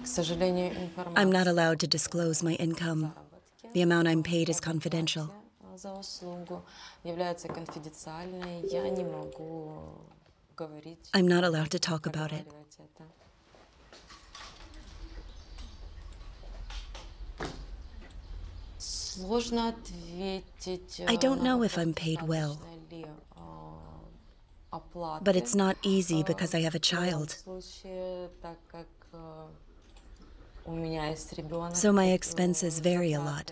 I'm not allowed to disclose my income. The amount I'm paid is confidential. I'm not allowed to talk about it. I don't know if I'm paid well. But it's not easy because I have a child. So my expenses vary a lot.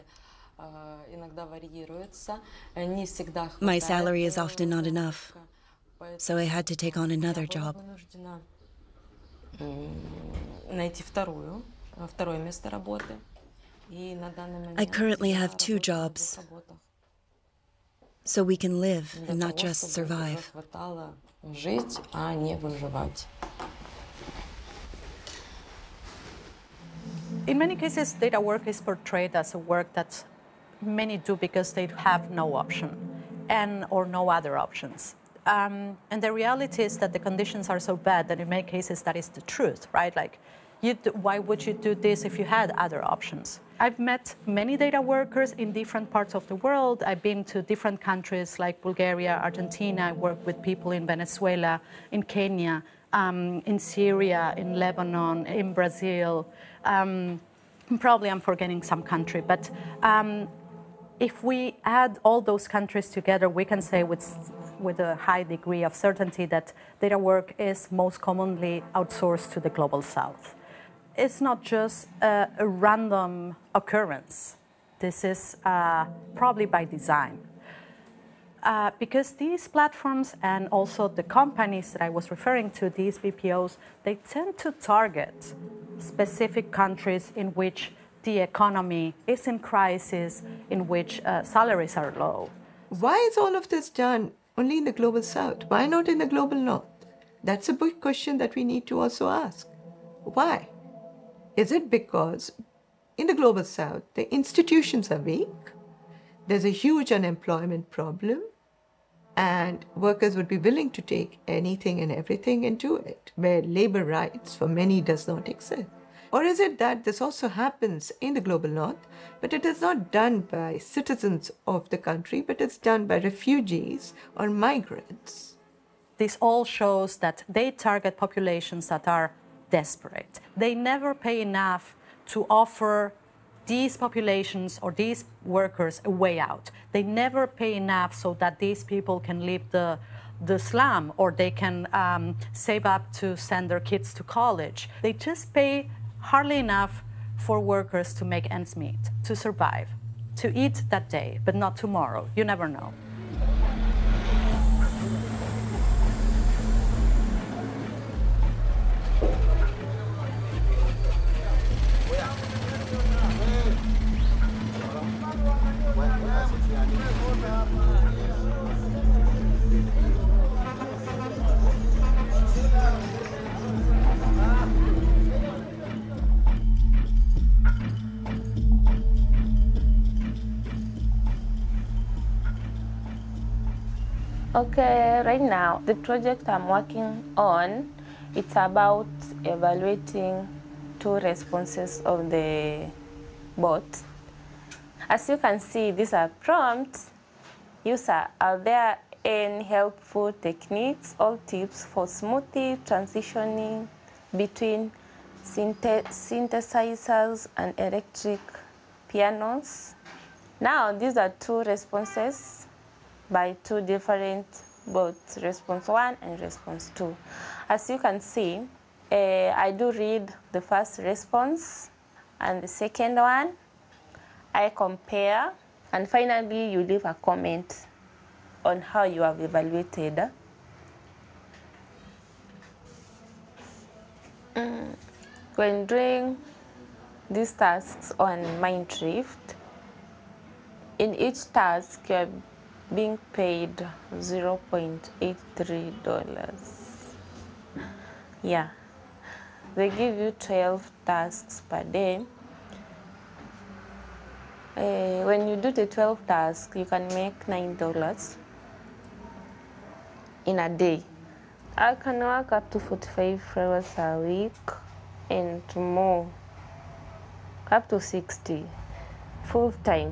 My salary is often not enough, so I had to take on another job. I currently have 2 jobs, so we can live and not just survive. In many cases, data work is portrayed as a work that many do because they have no option or no other options. And the reality is that the conditions are so bad that in many cases that is the truth, right? Like, why would you do this if you had other options? I've met many data workers in different parts of the world. I've been to different countries like Bulgaria, Argentina. I worked with people in Venezuela, in Kenya, in Syria, in Lebanon, in Brazil. Probably I'm forgetting some country, but if we add all those countries together, we can say with a high degree of certainty that data work is most commonly outsourced to the Global South. It's not just a random occurrence. This is probably by design. Because these platforms and also the companies that I was referring to, these BPOs, they tend to target specific countries in which the economy is in crisis, in which salaries are low. Why is all of this done only in the Global South? Why not in the Global North? That's a big question that we need to also ask. Why? Is it because in the Global South, the institutions are weak, there's a huge unemployment problem, and workers would be willing to take anything and everything and do it, where labor rights for many does not exist? Or is it that this also happens in the Global North, but it is not done by citizens of the country, but it's done by refugees or migrants? This all shows that they target populations that are desperate. They never pay enough to offer these populations or these workers a way out. They never pay enough so that these people can leave the slum or they can save up to send their kids to college. They just pay hardly enough for workers to make ends meet, to survive, to eat that day, but not tomorrow. You never know. Okay, right now, the project I'm working on, it's about evaluating 2 responses of the bot. As you can see, these are prompts. User, are there any helpful techniques or tips for smoothly transitioning between synthesizers and electric pianos? Now, these are 2 responses by 2 different bots, response 1 and response 2. As you can see, I do read the first response and the second one. I compare, and finally you leave a comment on how you have evaluated. When doing these tasks on Mindrift, in each task you are being paid $0.83. Yeah, they give you 12 tasks per day. When you do the 12 tasks, you can make $9 in a day. I can work up to 45 hours a week and more. up to 60 full time.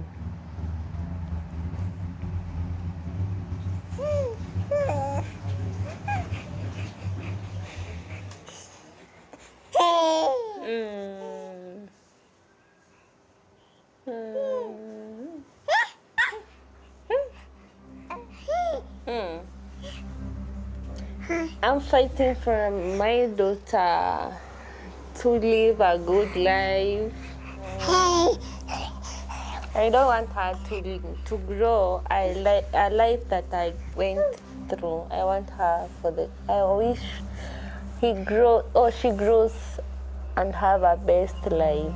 I'm fighting for my daughter to live a good life. I don't want her to grow a life that I went through. I want her I wish she grows and have a best life.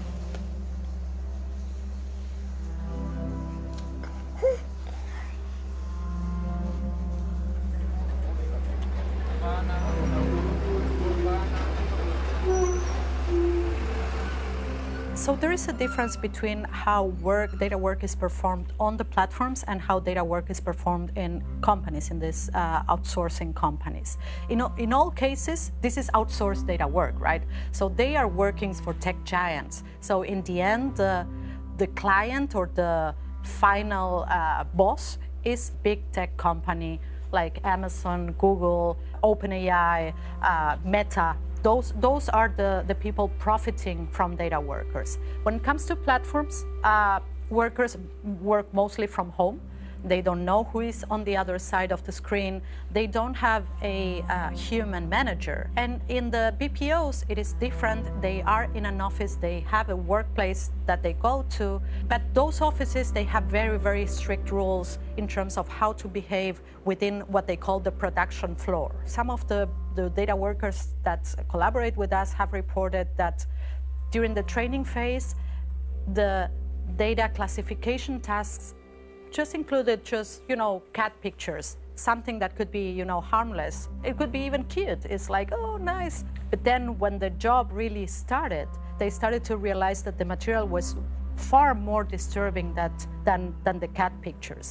So there is a difference between how data work is performed on the platforms and how data work is performed in companies, in these outsourcing companies. In all cases, this is outsourced data work, right? So they are working for tech giants. So in the end, the client or the final boss is big tech company like Amazon, Google, OpenAI, Meta. Those are the people profiting from data workers. When it comes to platforms, workers work mostly from home. They don't know who is on the other side of the screen. They don't have a human manager. And in the BPOs, it is different. They are in an office. They have a workplace that they go to. But those offices, they have very, very strict rules in terms of how to behave within what they call the production floor. Some of the data workers that collaborate with us have reported that during the training phase, the data classification tasks just included cat pictures, something that could be, harmless. It could be even cute. It's like, oh, nice. But then when the job really started, they started to realize that the material was far more disturbing than the cat pictures.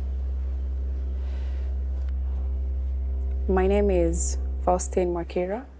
My name is Faustine Makira.